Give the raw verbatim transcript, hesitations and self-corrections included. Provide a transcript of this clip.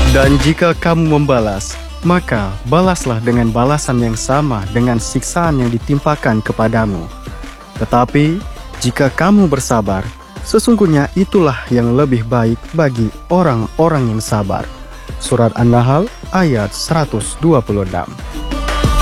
Dan jika kamu membalas, maka balaslah dengan balasan yang sama dengan siksaan yang ditimpakan kepadamu. Tetapi, jika kamu bersabar, sesungguhnya itulah yang lebih baik bagi orang-orang yang sabar. Surat An-Nahl ayat seratus dua puluh enam.